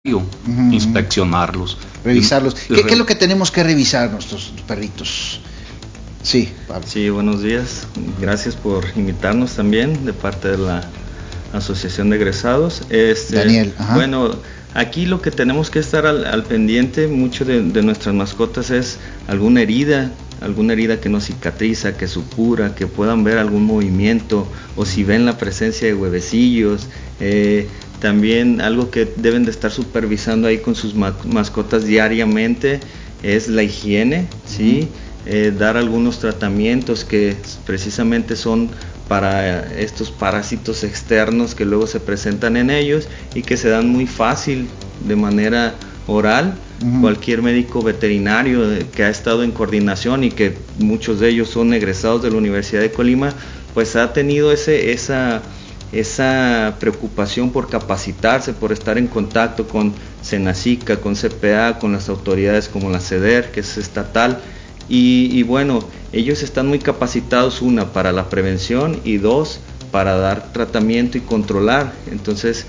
inspeccionarlos. Revisarlos. ¿Qué es lo que tenemos que revisar nuestros perritos? Sí, Pablo. Sí, buenos días. Gracias por invitarnos también de parte de la Asociación de Egresados. Daniel. Bueno, aquí lo que tenemos que estar al pendiente mucho de nuestras mascotas es alguna herida que no cicatriza, que supura, que puedan ver algún movimiento o si ven la presencia de huevecillos. También algo que deben de estar supervisando ahí con sus mascotas diariamente es la higiene, ¿sí? Dar algunos tratamientos que precisamente son para estos parásitos externos que luego se presentan en ellos y que se dan muy fácil de manera oral. Cualquier médico veterinario que ha estado en coordinación y que muchos de ellos son egresados de la Universidad de Colima, pues ha tenido esa preocupación por capacitarse, por estar en contacto con Senacica, con CPA, con las autoridades como la CEDER, que es estatal, y bueno, ellos están muy capacitados, una, para la prevención y dos, para dar tratamiento y controlar. Entonces,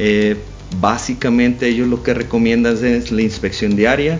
básicamente ellos lo que recomiendan es la inspección diaria,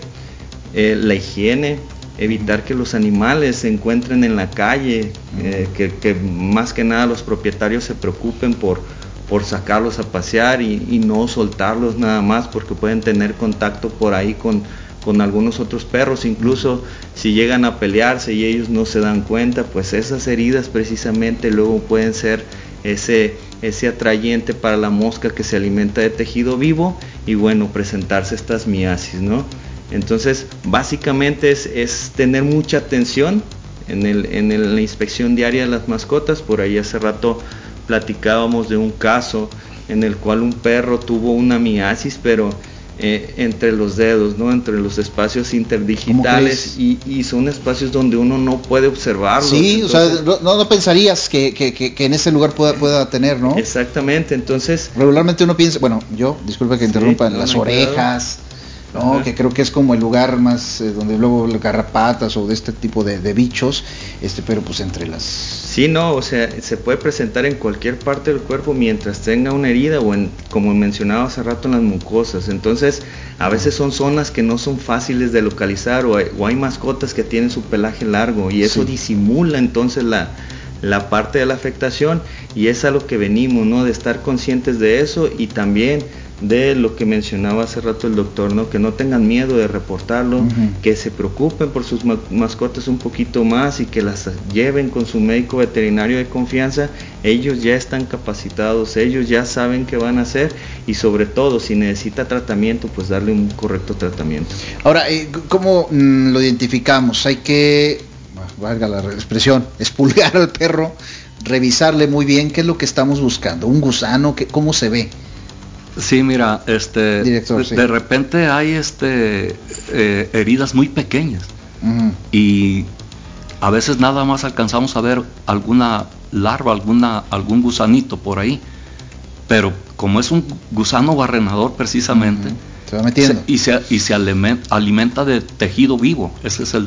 la higiene, evitar que los animales se encuentren en la calle, que más que nada los propietarios se preocupen por sacarlos a pasear y no soltarlos nada más, porque pueden tener contacto por ahí con algunos otros perros, incluso si llegan a pelearse y ellos no se dan cuenta, pues esas heridas precisamente luego pueden ser ese atrayente para la mosca que se alimenta de tejido vivo y bueno, presentarse estas miasis, ¿no? Entonces, básicamente es tener mucha atención en la inspección diaria de las mascotas. Por ahí hace rato platicábamos de un caso en el cual un perro tuvo una miasis, pero entre los dedos, ¿no? Entre los espacios interdigitales y son espacios donde uno no puede observarlos. Sí, entonces, o sea, no pensarías que en ese lugar pueda tener, ¿no? Exactamente, entonces... Regularmente uno piensa, bueno, disculpa que interrumpa, en las orejas... ¿no? Que creo que es como el lugar más donde luego garrapatas o de este tipo de bichos, pero pues entre las... Sí, no, o sea, se puede presentar en cualquier parte del cuerpo mientras tenga una herida o como mencionaba hace rato, en las mucosas. Entonces, a veces son zonas que no son fáciles de localizar o hay mascotas que tienen su pelaje largo y eso disimula entonces la parte de la afectación, y es a lo que venimos, ¿no? De estar conscientes de eso y también de lo que mencionaba hace rato el doctor, ¿no? Que no tengan miedo de reportarlo, que se preocupen por sus mascotas un poquito más y que las lleven con su médico veterinario de confianza. Ellos ya están capacitados, ellos ya saben qué van a hacer y sobre todo si necesita tratamiento, pues darle un correcto tratamiento. Ahora, ¿cómo lo identificamos? Hay que, valga la expresión, expulgar al perro, revisarle muy bien qué es lo que estamos buscando, un gusano, ¿cómo se ve? Sí, mira, Director, de repente hay heridas muy pequeñas y a veces nada más alcanzamos a ver alguna larva, algún gusanito por ahí, pero como es un gusano barrenador precisamente, se va metiendo y se alimenta de tejido vivo. Esa es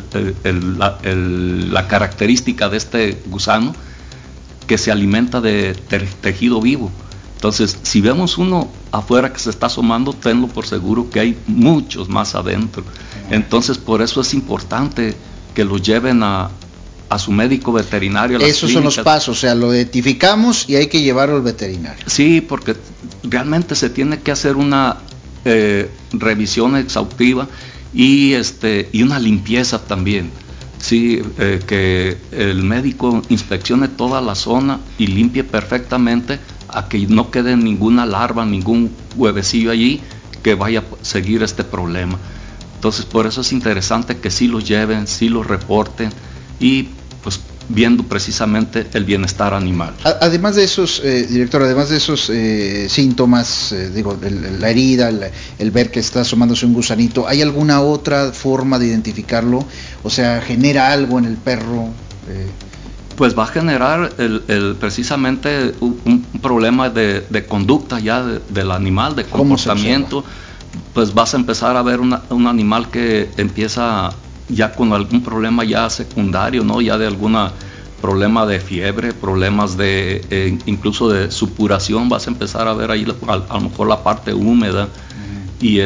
la característica de este gusano, que se alimenta de tejido vivo. Entonces, si vemos uno afuera que se está asomando, tenlo por seguro que hay muchos más adentro. Entonces, por eso es importante que lo lleven a su médico veterinario. Esos son los pasos, o sea, lo identificamos y hay que llevarlo al veterinario. Sí, porque realmente se tiene que hacer una revisión exhaustiva y una limpieza también. Sí, que el médico inspeccione toda la zona y limpie perfectamente, a que no quede ninguna larva, ningún huevecillo allí que vaya a seguir este problema. Entonces, por eso es interesante que sí lo lleven, sí lo reporten y pues viendo precisamente el bienestar animal. Además de esos, director, además de esos síntomas, la herida, el ver que está asomándose un gusanito, ¿hay alguna otra forma de identificarlo? O sea, ¿genera algo en el perro? Pues va a generar precisamente un problema de conducta ya del animal, de comportamiento. Pues vas a empezar a ver un animal que empieza ya con algún problema ya secundario, ¿no? Ya de alguna problema de fiebre, problemas incluso de supuración. Vas a empezar a ver ahí a lo mejor la parte húmeda. y